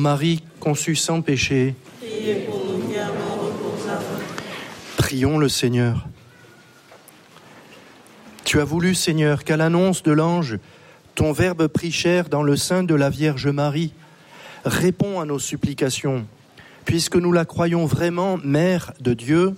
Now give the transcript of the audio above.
Marie conçue sans péché, priez pour nous qui avons recours à vous. prions le Seigneur. Tu as voulu, Seigneur, qu'à l'annonce de l'ange, ton Verbe prit chair dans le sein de la Vierge Marie. Réponds à nos supplications, puisque nous la croyons vraiment Mère de Dieu,